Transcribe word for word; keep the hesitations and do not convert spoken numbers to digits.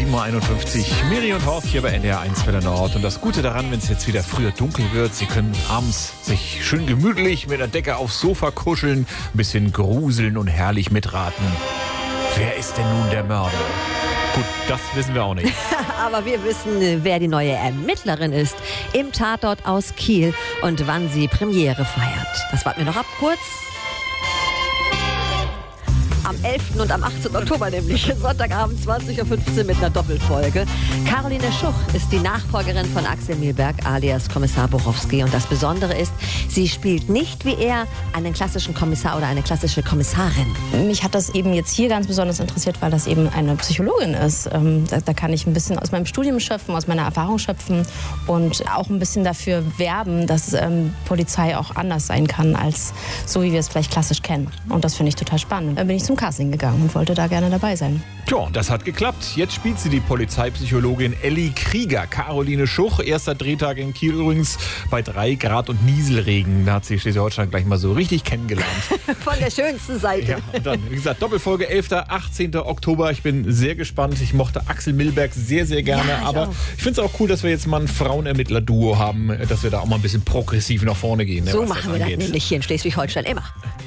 sieben Uhr einundfünfzig. Miri und Horst hier bei N D R eins Welle Nord. Und das Gute daran, wenn es jetzt wieder früher dunkel wird, Sie können abends sich schön gemütlich mit der Decke aufs Sofa kuscheln, ein bisschen gruseln und herrlich mitraten. Wer ist denn nun der Mörder? Gut, das wissen wir auch nicht. Aber wir wissen, wer die neue Ermittlerin ist im Tatort aus Kiel und wann sie Premiere feiert. Das warten wir noch ab kurz. Am elften und am achtzehnten Oktober nämlich, Sonntagabend zwanzig Uhr fünfzehn mit einer Doppelfolge. Caroline Schuch ist die Nachfolgerin von Axel Milberg alias Kommissar Borowski. Und das Besondere ist, sie spielt nicht wie er einen klassischen Kommissar oder eine klassische Kommissarin. Mich hat das eben jetzt hier ganz besonders interessiert, weil das eben eine Psychologin ist. Ähm, da, da kann ich ein bisschen aus meinem Studium schöpfen, aus meiner Erfahrung schöpfen und auch ein bisschen dafür werben, dass ähm, Polizei auch anders sein kann, als so wie wir es vielleicht klassisch kennen. Und das finde ich total spannend. Dann bin ich zum Casting gegangen und wollte da gerne dabei sein. Tja, das hat geklappt. Jetzt spielt sie die Polizeipsychologin Elli Krieger. Caroline Schuch, erster Drehtag in Kiel übrigens bei drei Grad und Nieselregen. Da hat sie Schleswig-Holstein gleich mal so richtig kennengelernt. Von der schönsten Seite. Ja, und dann, wie gesagt, Doppelfolge elften achtzehnten Oktober. Ich bin sehr gespannt. Ich mochte Axel Milberg sehr, sehr gerne. Ja, ich aber auch. ich finde es auch cool, dass wir jetzt mal ein Frauenermittler-Duo haben, dass wir da auch mal ein bisschen progressiv nach vorne gehen. Ne, So was machen das wir das angeht. nämlich hier in Schleswig-Holstein immer.